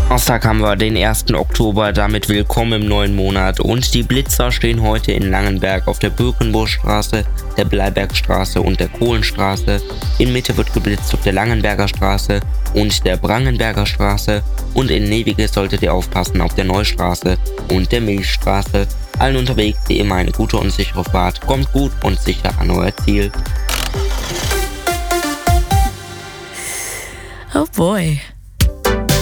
Donnerstag haben wir den 1. Oktober, damit willkommen im neuen Monat und die Blitzer stehen heute in Langenberg auf der Birkenburgstraße, der Bleibergstraße und der Kohlenstraße. In Mitte wird geblitzt auf der Langenberger Straße und der Brangenberger Straße und in Neviges solltet ihr aufpassen auf der Neustraße und der Milchstraße. Allen unterwegs wie immer eine gute und sichere Fahrt, kommt gut und sicher an euer Ziel. Oh boy.